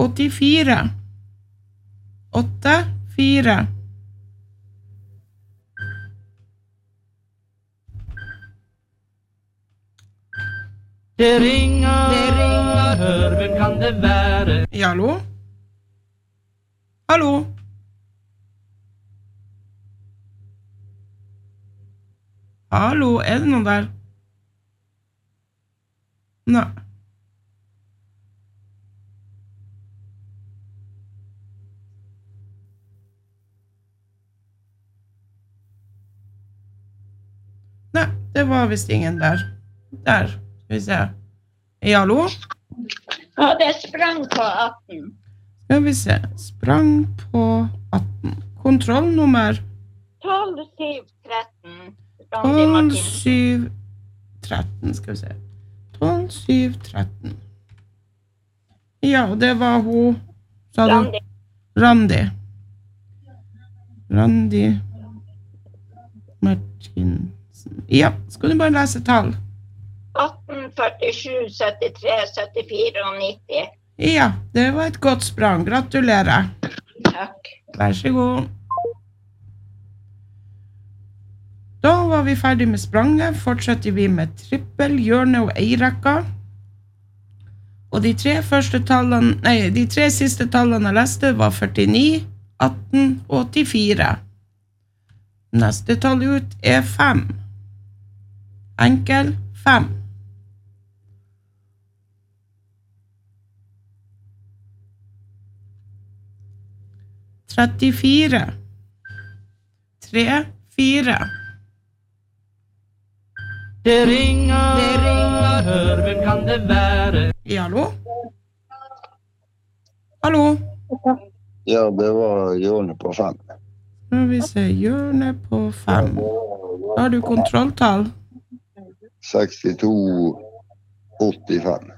84. 8, 4. Det ringer, hør, hvem kan det være? Ja, hallo? Hallo? Hallo, er det noen der? Nei. Nei, det var visst ingen der. Der, skal vi se. Ja, hallo? Ja, det sprang på 18. Skal vi se. Sprang på 18. Kontrollnummer 12, 7, 13. 12, 7, 13, skal vi se. 12, 7, 13. Ja, det var hun, sa du? Randi. Randi Martinsen. Ja, skal du bare lese tall? 18, 47, 73, 74 og 90. Ja, det var et godt sprang. Gratulerer. Takk. Vær så god. Da var vi ferdig med spranget. Fortsetter vi med trippel, hjørne og eirekka. Og de tre siste tallene jeg leste var 49, 18 og 84. Neste tall ut er 5. Enkel 5. Trettifire. 3, 4. Det ringer, hør, hvem kan det være? Ja, hallo? Hallo? Ja, det var hjørnet på 5. Skal vi se, hjørne på 5. Har du kontrolltall? 62, 85.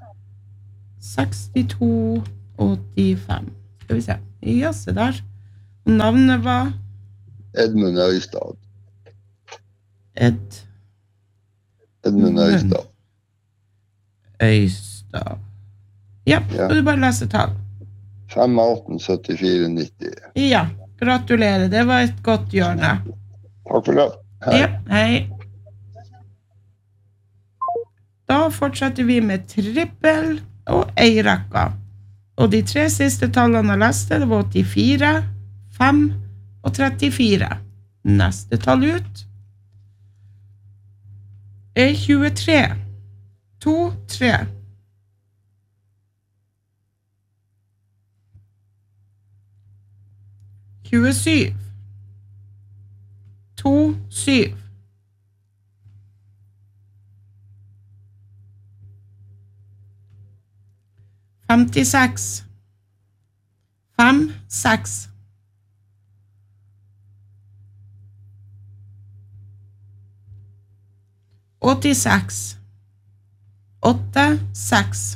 62, 85. Skal vi se. Ja, se der. Navnet var? Edmund Øystad. Edmund Øystad. Øystad. Ja, skal du bare lese tall? 5, 18, 74, 90. Ja, gratulerer. Det var et godt hjørne. Takk for det. Hei. Ja, hei. Da fortsetter vi med trippel og eirekka. Og de tre siste tallene jeg leste, det var 84, 5 og 34. Neste tall ut er 23. 2, 3. 27. 2, 7. 56. 5, 6. 86. 8, 6.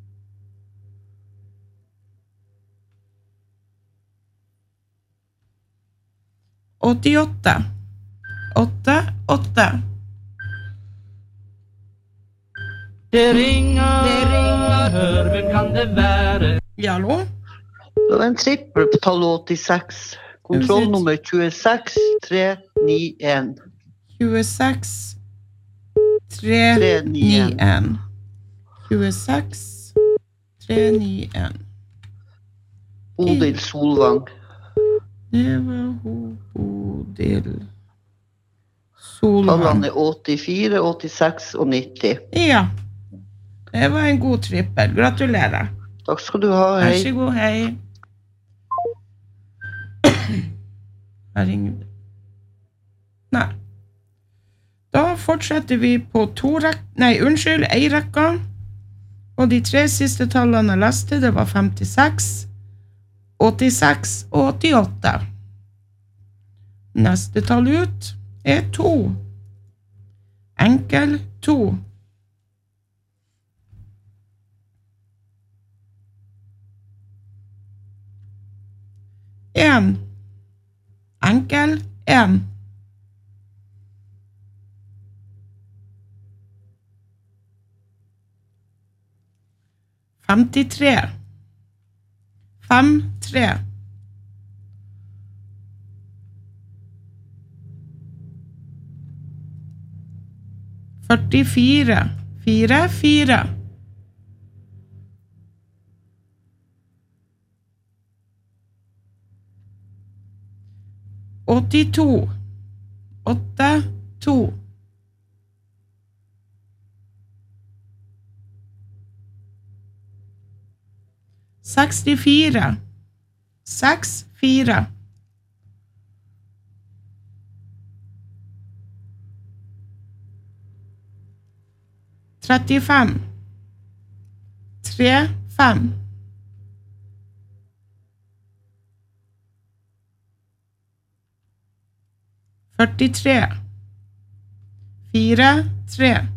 88. 8, 8. Det ringer, hør, hvem kan det være? Ja, hallo? Det var en trippel på tallet 86. Kontrollnummer 26 391. 26 391. 26 391. Bodil Solvang. Det var Bodil Solvang. Tallene er 84, 86 og 90. Ja, det var en god trippel. Gratulerer. Takk skal du ha, Vær hei. så god, hei. Her ringer det. Nei. Da fortsetter vi på eirekka. Og de tre siste tallene jeg leste, det var 56, 86 og 88. Neste tall ut er 2. Enkel 2. En. Enkel 1. Femtitre. 5, 3. 44, 4, 4. 82, 8, 2. 64, 6, 4. 35, 3, 5. 43, 4, 3.